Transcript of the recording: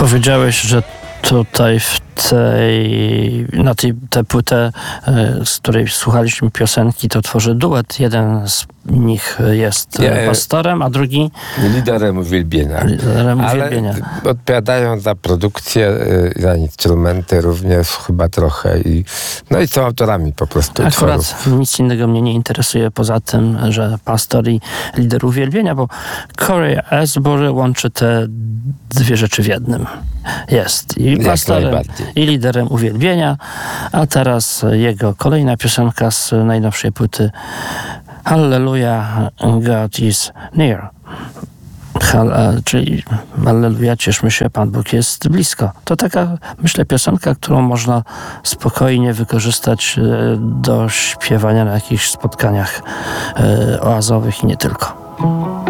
Powiedziałeś, że tutaj tę płytę, z której słuchaliśmy piosenki, to tworzy duet. Jeden z nich jest pastorem, a drugi liderem uwielbienia. Ale odpowiadają za produkcję, za instrumenty również chyba trochę i są autorami po prostu akurat utworów. Nic innego mnie nie interesuje poza tym, że pastor i lider uwielbienia, bo Corey Asbury łączy te dwie rzeczy w jednym. Jest i pastorem, i liderem uwielbienia, a teraz jego kolejna piosenka z najnowszej płyty Hallelujah, God is near. Czyli Alleluja, cieszmy się, Pan Bóg jest blisko. To taka, myślę, piosenka, którą można spokojnie wykorzystać do śpiewania na jakichś spotkaniach oazowych i nie tylko.